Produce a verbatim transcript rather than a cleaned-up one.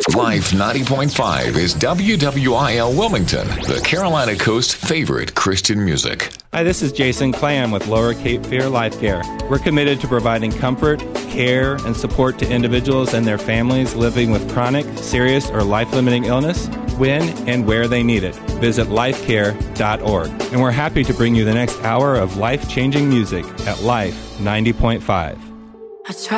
Life ninety point five is W W I L Wilmington, the Carolina Coast's favorite Christian music. Hi, this is Jason Clam with Lower Cape Fear Life Care. We're committed to providing comfort, care, and support to individuals and their families living with chronic, serious, or life-limiting illness when and where they need it. Visit life care dot org. And we're happy to bring you the next hour of life-changing music at Life ninety point five. I try